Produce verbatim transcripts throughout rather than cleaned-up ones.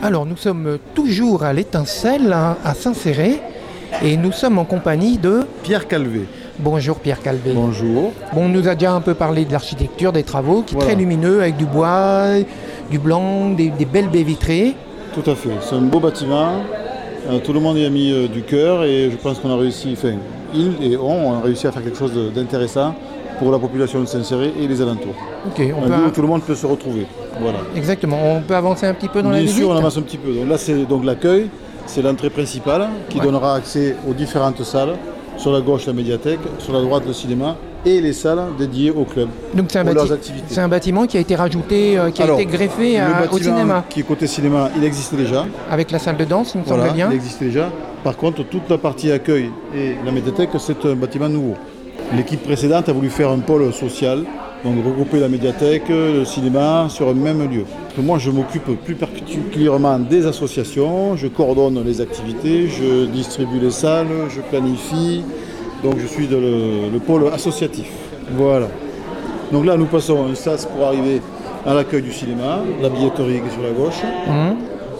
Alors nous sommes toujours à l'Étincelle, hein, à Saint-Céré, et nous sommes en compagnie de... Pierre Calvé. Bonjour Pierre Calvé. Bonjour. Bon, on nous a déjà un peu parlé de l'architecture, des travaux, qui est Voilà. très lumineux, avec du bois, du blanc, des, des belles baies vitrées. Tout à fait, c'est un beau bâtiment. Euh, tout le monde y a mis euh, du cœur et je pense qu'on a réussi, enfin, il et on, on a réussi à faire quelque chose de- d'intéressant pour la population de Saint-Céré et les alentours. Ok, on Un peut... lieu où tout le monde peut se retrouver. Voilà. Exactement, on peut avancer un petit peu dans la Bien visite. sûr, on avance un petit peu. Donc là, c'est donc l'accueil, c'est l'entrée principale qui Ouais. donnera accès aux différentes salles. Sur la gauche, la médiathèque, sur la droite, le cinéma et les salles dédiées au club. Donc c'est un, pour bâti- leurs activités. c'est un bâtiment qui a été rajouté, euh, qui a Alors, été greffé le à- au bâtiment cinéma, qui est côté cinéma, il existait déjà. avec la salle de danse, il me Voilà, semble bien. il existait déjà. Par contre, toute la partie accueil et la médiathèque, c'est un bâtiment nouveau. L'équipe précédente a voulu faire un pôle social, donc regrouper la médiathèque, le cinéma sur un même lieu. Moi, je m'occupe plus particulièrement des associations, je coordonne les activités, je distribue les salles, je planifie, donc je suis de le, le pôle associatif. Voilà. Donc là, nous passons un sas pour arriver à l'accueil du cinéma, la billetterie qui est sur la gauche. Mhm.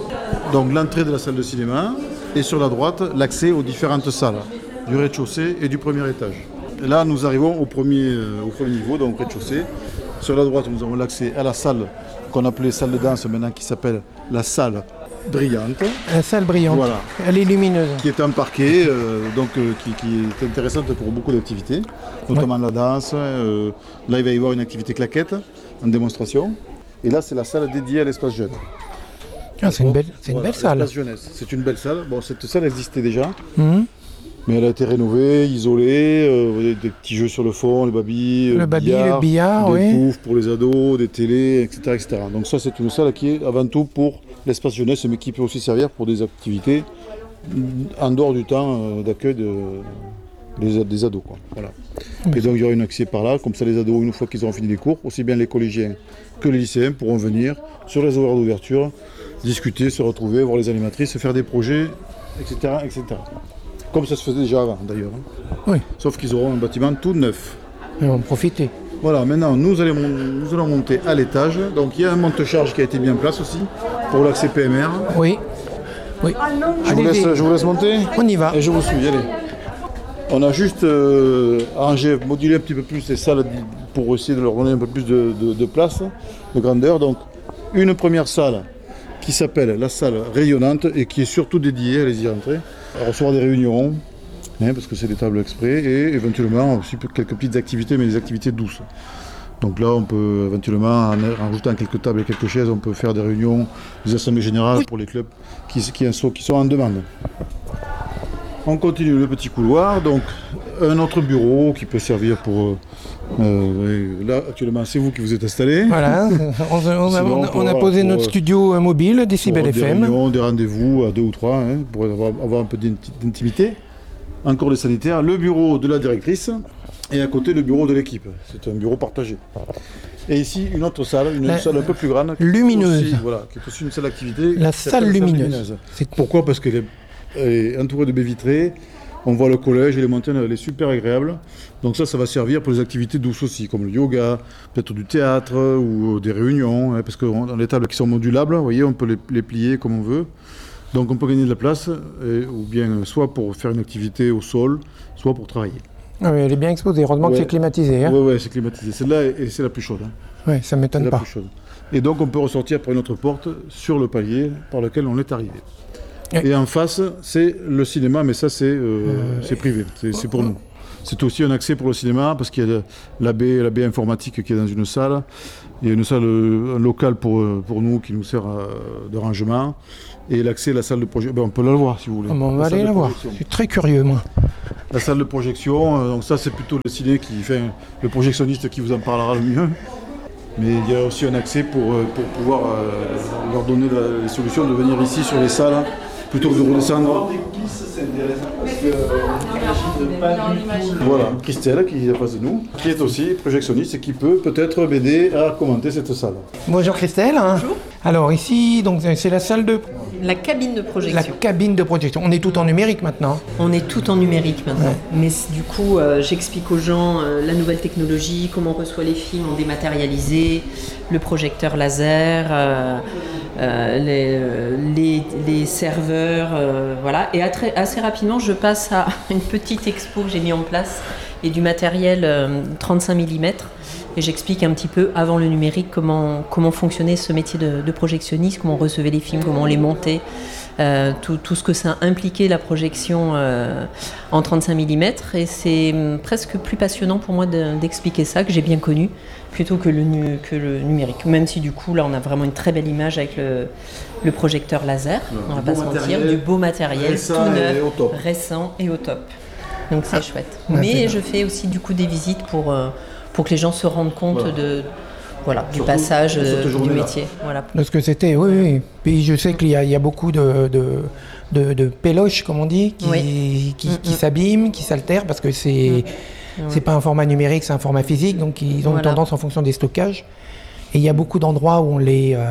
Donc l'entrée de la salle de cinéma et sur la droite, l'accès aux différentes salles du rez-de-chaussée et du premier étage. Et là, nous arrivons au premier, euh, au premier niveau, donc rez-de-chaussée. Sur la droite, nous avons l'accès à la salle qu'on appelait salle de danse, maintenant qui s'appelle la salle brillante, La salle brillante, Voilà. elle est lumineuse. qui est en parquet, euh, donc euh, qui, qui est intéressante pour beaucoup d'activités, notamment la danse. euh, là, il va y avoir une activité claquette en démonstration. Et là, c'est la salle dédiée à l'espace jeune. Ah, c'est une belle, c'est une Voilà, belle salle. l'espace jeunesse. C'est une belle salle. Bon, cette salle existait déjà, Mhm. mais elle a été rénovée, isolée. euh, vous avez des petits jeux sur le fond, le baby, Le baby, le billard, des oui. poufs pour les ados, des télés, et cetera, et cetera. Donc ça, c'est une salle qui est avant tout pour l'espace jeunesse, mais qui peut aussi servir pour des activités en dehors du temps euh, d'accueil de, des, des ados. Quoi. Voilà. Et donc il y aura un accès par là, comme ça les ados, une fois qu'ils auront fini les cours, aussi bien les collégiens que les lycéens pourront venir sur les horaires d'ouverture, discuter, se retrouver, voir les animatrices, faire des projets, et cetera, et cetera. Comme ça se faisait déjà avant d'ailleurs. hein. Oui, Sauf qu'ils auront un bâtiment tout neuf. on va en profiter. Voilà, maintenant nous allons, nous allons monter à l'étage. Donc il y a un monte-charge qui a été mis en place aussi pour l'accès P M R. Oui, oui. Je vous, Allez-y. laisse, je vous laisse monter On y va. et je vous suis, allez. On a juste euh, arrangé, modulé un petit peu plus les salles pour essayer de leur donner un peu plus de, de- de place, de grandeur. Donc une première salle qui s'appelle la salle rayonnante et qui est surtout dédiée, allez-y rentrer, à recevoir des réunions, hein, parce que c'est des tables exprès, et éventuellement aussi quelques petites activités, mais des activités douces. Donc là, on peut éventuellement, en en rajoutant quelques tables et quelques chaises, on peut faire des réunions, des assemblées générales pour les clubs qui, qui, en sont, qui sont en demande. On continue le petit couloir, donc un autre bureau qui peut servir pour... euh, euh, là, actuellement, c'est vous qui vous êtes installé. Voilà, on, on a, Sinon, on a- pour- on a voilà, posé pour, notre euh, studio euh, mobile, Pour Décibel des F M. réunions, des rendez-vous à deux ou trois, hein, pour avoir, avoir un peu d'inti- d'intimité. Encore les sanitaires, le bureau de la directrice et à côté le bureau de l'équipe. C'est un bureau partagé. Et ici, une autre salle, une La- salle un peu plus grande. qui est lumineuse. aussi- voilà, qui est aussi une salle d'activité. La qui salle s'appelle lumineuse. C'est- Pourquoi? Parce qu'elle est, elle est entourée de baies vitrées. On voit le collège et les montagnes, elle est super agréable. Donc ça, ça va servir pour les activités douces aussi, comme le yoga, peut-être du théâtre ou des réunions. hein, parce que dans les tables qui sont modulables, vous voyez, on peut les, les plier comme on veut. Donc on peut gagner de la place, et- ou bien euh, soit pour faire une activité au sol, soit pour travailler. Ah oui, elle est bien exposée, heureusement que Ouais. c'est climatisé. Hein. Oui, ouais, c'est climatisé. Celle-là, et c'est la plus chaude. hein. Ouais, ça C'est m'étonne la pas. plus chaude. Et donc on peut ressortir par une autre porte sur le palier par lequel on est arrivé. Ouais. Et en face, c'est le cinéma, mais ça c'est euh, c'est privé, c'est c'est pour nous. C'est aussi un accès pour le cinéma parce qu'il y a la baie, la baie informatique qui est dans une salle. Il y a une salle, euh, un local pour, euh, pour nous qui nous sert euh, de rangement. Et l'accès à la salle de projection, ben, on peut la voir si vous voulez. Ah bon, on va salle aller de la voir. projection. Je suis très curieux, moi. La salle de projection, euh, donc ça c'est plutôt le ciné qui fait le projectionniste qui vous en parlera le mieux. Mais il y a aussi un accès pour, euh, pour pouvoir euh, leur donner la, les solutions de venir ici sur les salles plutôt que de redescendre. Voilà, Christelle qui est en face de nous, qui est aussi projectionniste et qui peut peut-être m'aider à commenter cette salle. Bonjour Christelle. Bonjour. Alors ici, donc c'est la salle de La cabine de la projection. cabine de projection. On est tout en numérique maintenant. On est tout en numérique maintenant. Ouais. Mais c- du coup, euh, j'explique aux gens euh, la nouvelle technologie, comment on reçoit les films en dématérialisé, le projecteur laser, euh, euh, les, les, les serveurs, euh, voilà. Et assez, assez rapidement, je passe à une petite expo que j'ai mis en place et du matériel euh, trente-cinq millimètres. Et j'explique un petit peu, avant le numérique, comment, comment fonctionnait ce métier de, de projectionniste, comment on recevait les films, comment on les montait, euh, tout, tout ce que ça impliquait, la projection euh, en trente-cinq millimètres. Et c'est presque plus passionnant pour moi de, d'expliquer ça, que j'ai bien connu, plutôt que le, nu, que le numérique. Même si du coup, là, on a vraiment une très belle image avec le, le projecteur laser, on ne va pas se mentir, du beau matériel, tout neuf, récent et au top. Donc c'est ah, chouette. Mais je fais aussi du coup des visites pour... Euh, pour que les gens se rendent compte voilà. de, voilà, du Surtout, passage euh, du métier. Voilà. De ce que c'était, oui, oui. Puis je sais qu'il y a, il y a beaucoup de, de, de, de péloches, comme on dit, qui, oui. qui, qui, qui s'abîment, qui s'altèrent, parce que c'est, mmh. c'est pas un format numérique, c'est un format physique, donc ils ont voilà. une tendance en fonction des stockages. Et il y a beaucoup d'endroits où on les... Euh,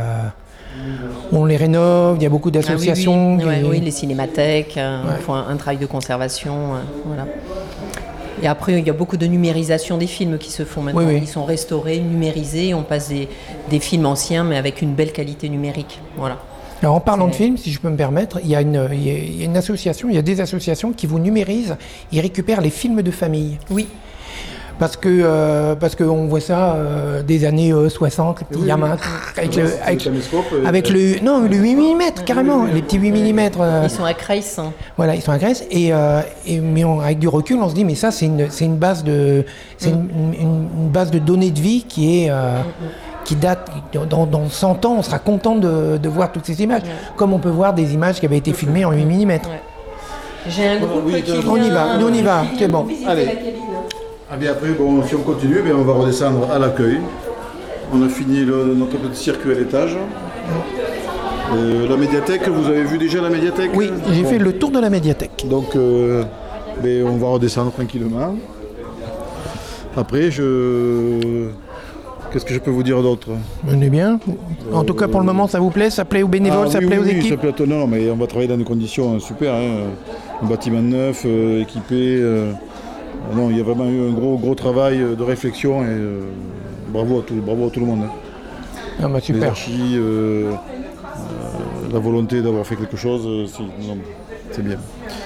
on les rénove, il y a beaucoup d'associations. Ah, oui, oui. Qui... Ouais, oui, les cinémathèques euh, ouais. font un, un travail de conservation. Euh, voilà. Et après, il y a beaucoup de numérisation des films qui se font maintenant. Oui, oui. Ils sont restaurés, numérisés. On passe des, des films anciens, mais avec une belle qualité numérique. Voilà. Alors, en parlant C'est... de films, si je peux me permettre, il y a une, il y a une association, il y a des associations qui vous numérisent. Ils récupèrent les films de famille. Oui. Parce que euh, parce qu'on voit ça euh, des années euh, soixante, les petits oui, gamins oui. avec, le, avec, le, avec le non le huit millimètres carrément, oui, oui. les petits huit millimètres. Euh, ils sont à Grace. Hein. Voilà, ils sont à Grace et, euh, et mais on, avec du recul, on se dit mais ça c'est une c'est une base de c'est mm. une, une, une base de données de vie qui est euh, mm. qui date dans, dans cent ans, on sera content de, de voir toutes ces images, ouais. comme on peut voir des images qui avaient été filmées en huit millimètres. Ouais. J'ai un groupe oui, qui vient, on y va, nous on y va, c'est bon. Allez. Ah bien après, bon, si on continue, bien on va redescendre à l'accueil. On a fini le, notre petit circuit à l'étage. Euh, la médiathèque, vous avez vu déjà la médiathèque ? Oui, j'ai bon. fait le tour de la médiathèque. Donc, euh, ben, on va redescendre tranquillement. Après, je... Qu'est-ce que je peux vous dire d'autre ? On est bien. En euh, tout cas, pour le moment, ça vous plaît ? Ça plaît aux bénévoles, ah, ça oui, plaît oui, aux équipes ? Ça plaît à tout. Non, mais on va travailler dans des conditions super. Hein. Un bâtiment neuf, euh, équipé. Euh... Non, il y a vraiment eu un gros, gros travail de réflexion et euh, bravo, à tout, bravo à tout le monde. Hein. Ah bah super. Les archis, euh, euh, la volonté d'avoir fait quelque chose, euh, c'est, non, c'est bien.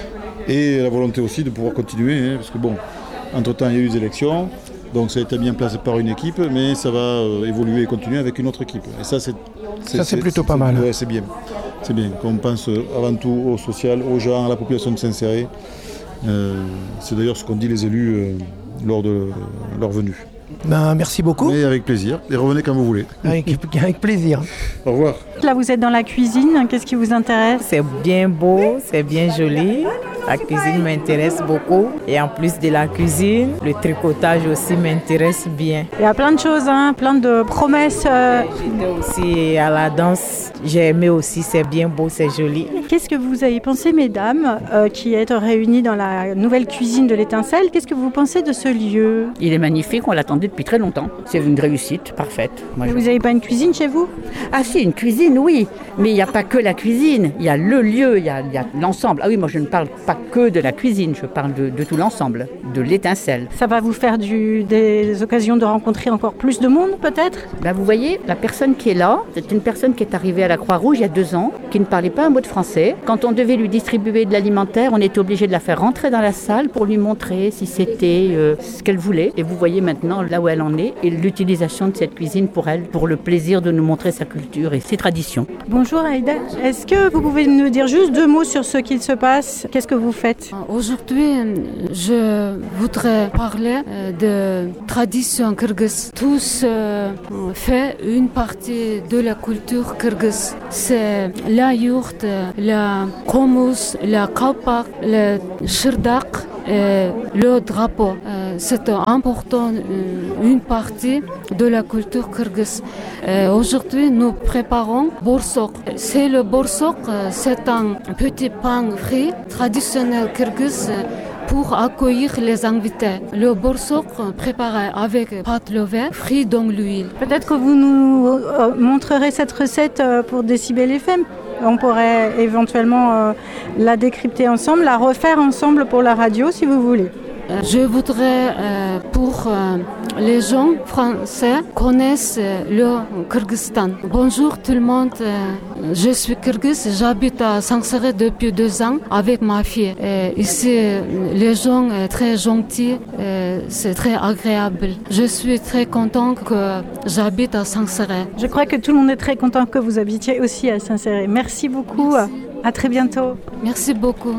Et la volonté aussi de pouvoir continuer, hein, parce que bon, entre-temps il y a eu des élections, donc ça a été mis en place par une équipe, mais ça va euh, évoluer et continuer avec une autre équipe. Et ça c'est, c'est, ça, c'est, c'est plutôt c'est, pas mal. Ouais, c'est bien. C'est bien, qu'on pense avant tout au social, aux gens, à la population de s'insérer. Euh, c'est d'ailleurs ce qu'ont dit les élus euh, lors de leur venue. Ben, merci beaucoup. Et avec plaisir. Et revenez quand vous voulez. Avec, avec plaisir. Au revoir. Là, vous êtes dans la cuisine. Qu'est-ce qui vous intéresse ? C'est bien beau, c'est bien joli. La cuisine m'intéresse beaucoup. Et en plus de la cuisine, le tricotage aussi m'intéresse bien. Il y a plein de choses, hein, plein de promesses. Euh... J'étais aussi à la danse. J'ai aimé aussi, c'est bien beau, c'est joli. Qu'est-ce que vous avez pensé, mesdames, euh, qui êtes réunies dans la nouvelle cuisine de l'Étincelle ? Qu'est-ce que vous pensez de ce lieu ? Il est magnifique, on l'attendait depuis très longtemps. C'est une réussite parfaite. Moi, vous n'avez pas une cuisine chez vous ? Ah si, une cuisine, oui. Mais il n'y a pas que la cuisine. Il y a le lieu, il y a, il y a l'ensemble. Ah oui, moi je ne parle pas que de la cuisine, je parle de, de tout l'ensemble, de l'Étincelle. Ça va vous faire du, des occasions de rencontrer encore plus de monde, peut-être ? Ben, vous voyez, la personne qui est là, c'est une personne qui est arrivée à la Croix-Rouge il y a deux ans, qui ne parlait pas un mot de français. Quand on devait lui distribuer de l'alimentaire, on était obligé de la faire rentrer dans la salle pour lui montrer si c'était euh, ce qu'elle voulait. Et vous voyez maintenant là où elle en est et l'utilisation de cette cuisine pour elle, pour le plaisir de nous montrer sa culture et ses traditions. Bonjour Aïda, est-ce que vous pouvez nous dire juste deux mots sur ce qu'il se passe ? Qu'est-ce que vous faites ? Aujourd'hui, je voudrais parler de tradition kyrgyz. Tous euh, fait une partie de la culture kyrgyz. C'est la yourte, la komus, la kalpak, le shirdak, et le drapeau. Euh, c'est important, une partie de la culture kyrgyz. Euh, aujourd'hui, nous préparons borsok. C'est le borsok, c'est un petit pain frit traditionnel kyrgyz pour accueillir les invités. Le borsok préparé avec pâte levée, frit dans l'huile. Peut-être que vous nous euh, montrerez cette recette pour Décibel F M. On pourrait éventuellement euh, la décrypter ensemble, la refaire ensemble pour la radio si vous voulez. Je voudrais euh, pour euh, les gens français connaissent euh, le Kyrgyzstan. Bonjour tout le monde, euh, je suis Kyrgyz, j'habite à Sanksaray depuis deux ans avec ma fille. Et ici, les gens sont très gentils, c'est très agréable. Je suis très contente que j'habite à Sanksaray. Je crois que tout le monde est très content que vous habitiez aussi à Sanksaray. Merci beaucoup, Merci. À très bientôt. Merci beaucoup.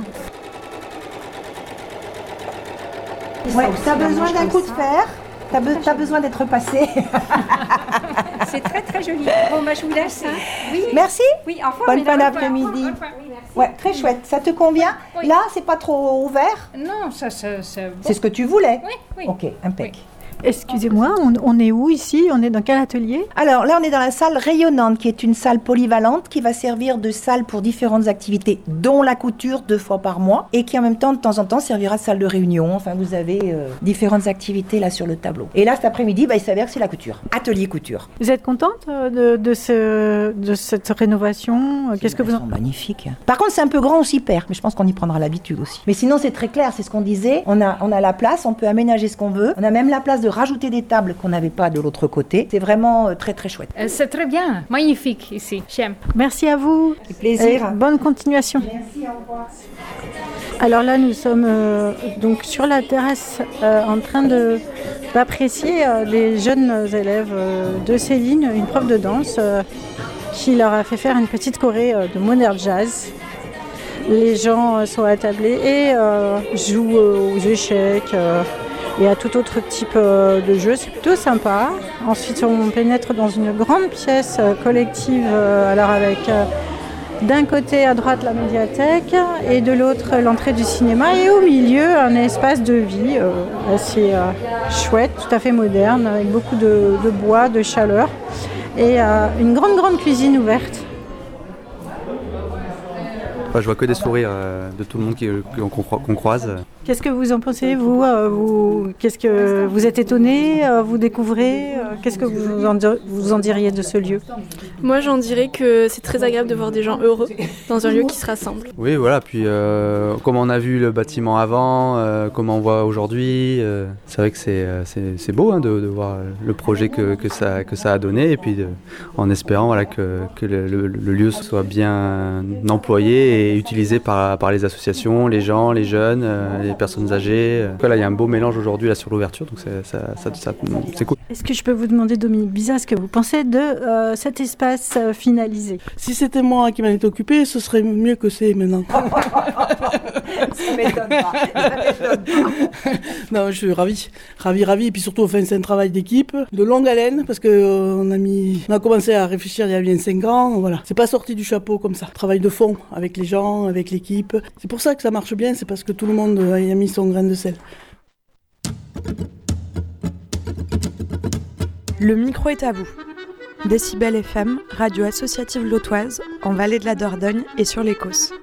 Ouais, tu as besoin d'un coup de fer, tu as, be- as besoin d'être passé. C'est très très joli. Bon, bah, je vous laisse. Hein. Oui. Merci. Oui, enfin, bonne fin d'après-midi. Oui, ouais, très chouette. Ça te convient? Oui. Là, c'est pas trop ouvert? Non, ça, ça, ça bon. C'est ce que tu voulais? Oui, oui. Ok, impec. Oui. Excusez-moi, on, on est où ici? On est dans quel atelier? Alors là, on est dans la salle rayonnante, qui est une salle polyvalente qui va servir de salle pour différentes activités, dont la couture deux fois par mois, et qui en même temps, de temps en temps, servira de salle de réunion. Enfin, vous avez euh, différentes activités là sur le tableau. Et là, cet après-midi, bah, il s'avère que c'est la couture. Atelier couture. Vous êtes contente de, de, ce, de cette rénovation? C'est Qu'est-ce que vous en... magnifique. Par contre, c'est un peu grand, on s'y perd, mais je pense qu'on y prendra l'habitude aussi. Mais sinon, c'est très clair, c'est ce qu'on disait. On a, on a la place, on peut aménager ce qu'on veut. On a même la place de rajouter des tables qu'on n'avait pas de l'autre côté. C'est vraiment euh, très très chouette. Euh, c'est très bien, magnifique ici. J'aime. Merci à vous. C'est plaisir. Et bonne continuation. Merci, au revoir. Alors là, nous sommes euh, donc sur la terrasse euh, en train de, d'apprécier euh, les jeunes élèves euh, de Céline, une prof de danse, euh, qui leur a fait faire une petite choré euh, de modern jazz. Les gens euh, sont attablés et euh, jouent euh, aux échecs. Euh, et à tout autre type de jeu. C'est plutôt sympa. Ensuite, on pénètre dans une grande pièce collective, alors avec d'un côté à droite la médiathèque et de l'autre l'entrée du cinéma et au milieu un espace de vie assez chouette, tout à fait moderne, avec beaucoup de, de bois, de chaleur et une grande grande cuisine ouverte. Enfin, je vois que des sourires euh, de tout le monde qui, qu'on, qu'on croise. Qu'est-ce que vous en pensez, vous, euh, vous Qu'est-ce que vous êtes étonné, euh, vous découvrez euh, Qu'est-ce que vous en, vous en diriez de ce lieu? Moi, j'en dirais que c'est très agréable de voir des gens heureux dans un lieu qui se rassemble. Oui, voilà. Puis, euh, comment on a vu le bâtiment avant, euh, comment on voit aujourd'hui, euh, c'est vrai que c'est, c'est, c'est beau hein, de, de voir le projet que, que, ça, que ça a donné, et puis de, en espérant voilà, que, que le, le, le lieu soit bien employé et utilisé par, par les associations, les gens, les jeunes, euh, les personnes âgées. Là, il y a un beau mélange aujourd'hui là, sur l'ouverture, donc c'est, ça, ça, ça, c'est cool. Est-ce que je peux vous demander, Dominique Bizat, ce que vous pensez de euh, cet espace euh, finalisé? Si c'était moi qui m'en étais occupé, ce serait mieux que c'est maintenant. Ça m'étonne pas. Ça m'étonne pas. Non, je suis ravi, ravi, ravi. Et puis surtout, enfin, c'est un travail d'équipe, de longue haleine, parce que euh, on a mis, on a commencé à réfléchir il y a bien cinq ans. Voilà, c'est pas sorti du chapeau comme ça. Travail de fond avec les gens, avec l'équipe. C'est pour ça que ça marche bien, c'est parce que tout le monde y a mis son grain de sel. Le micro est à vous. Décibel F M, radio associative lotoise, en Vallée de la Dordogne et sur les Causses.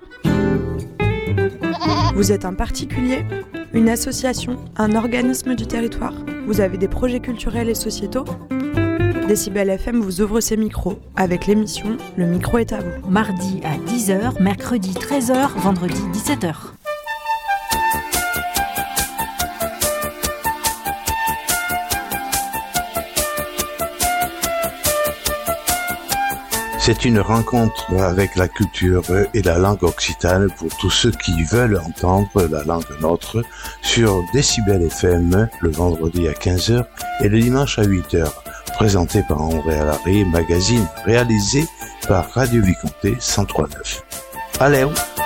Vous êtes un particulier, une association, un organisme du territoire. Vous avez des projets culturels et sociétaux. Décibel F M vous ouvre ses micros avec l'émission Le micro est à vous. Mardi à dix heures, mercredi treize heures, vendredi dix-sept heures. C'est une rencontre avec la culture et la langue occitane pour tous ceux qui veulent entendre la langue nôtre sur Décibel F M le vendredi à quinze heures et le dimanche à huit heures. Présenté par André Allary, magazine réalisé par Radio Vicomté cent trois neuf. Allez!